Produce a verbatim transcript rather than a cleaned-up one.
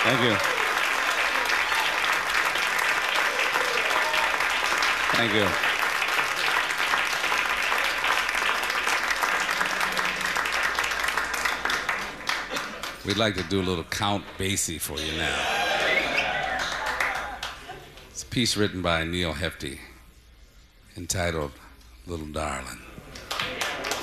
Thank you. Thank you. We'd like to do a little Count Basie for you now. It's a piece written by Neil Hefti entitled Little Darling.